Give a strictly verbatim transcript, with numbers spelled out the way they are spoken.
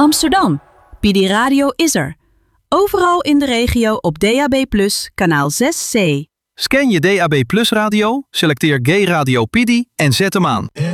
Amsterdam. Pidi Radio is er. Overal in de regio op D A B plus, kanaal zes C. Scan je D A B Plus radio, selecteer Gay Radio Pidi en zet hem aan.